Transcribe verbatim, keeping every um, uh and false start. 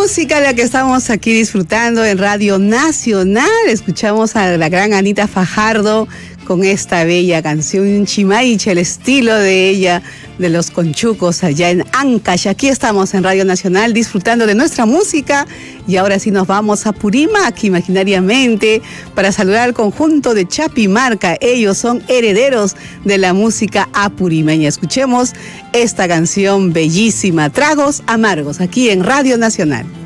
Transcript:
música la que estamos aquí disfrutando en Radio Nacional. Escuchamos a la gran Anita Fajardo con esta bella canción Chimaiche, el estilo de ella, de los conchucos allá en Ancash. Aquí estamos en Radio Nacional disfrutando de nuestra música y ahora sí nos vamos a Purímac imaginariamente para saludar al conjunto de Chapimarca. Ellos son herederos de la música apurimeña. Escuchemos esta canción bellísima, Tragos Amargos, aquí en Radio Nacional.